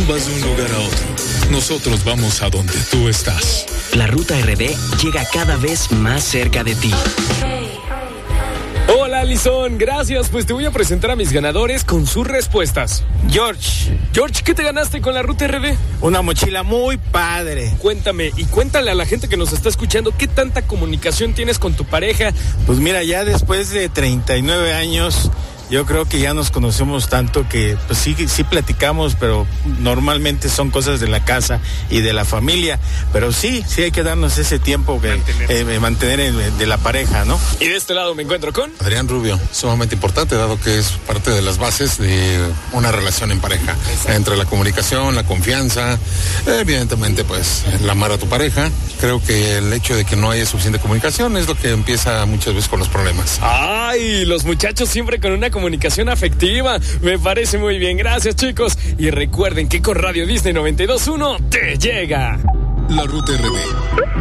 vas de un lugar a otro. Nosotros vamos a donde tú estás. La Ruta RD llega cada vez más cerca de ti. Hola, Alison, gracias. Pues te voy a presentar a mis ganadores con sus respuestas. George, ¿qué te ganaste con la Ruta RD? una mochila muy padre. Cuéntame y cuéntale a la gente que nos está escuchando qué tanta comunicación tienes con tu pareja. Pues mira, ya después de 39 años, yo creo que ya nos conocemos tanto que pues sí platicamos, pero normalmente son cosas de la casa y de la familia. Pero sí hay que darnos ese tiempo que mantener de la pareja, ¿no? Y de este lado me encuentro con Adrián Rubio, sumamente importante, dado que es parte de las bases de una relación en pareja. Exacto. Entre la comunicación, la confianza, evidentemente pues el amar a tu pareja. Creo que el hecho de que no haya suficiente comunicación es lo que empieza muchas veces con los problemas. ¡Ay! Los muchachos siempre con una comunicación afectiva. Me parece muy bien. Gracias, chicos. Y recuerden que con Radio Disney 92.1 te llega La Ruta RD.